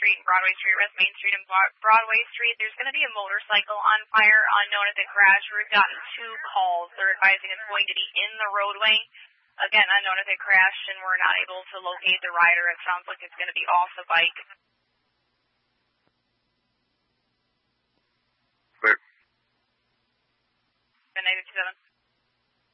Street and Broadway Street, West Main Street and Broadway Street. There's going to be a motorcycle on fire unknown at the crash. We've gotten 2 calls. They're advising it's going to be in the roadway. Again, unknown if it crashed, and we're not able to locate the rider. It sounds like it's going to be off the bike.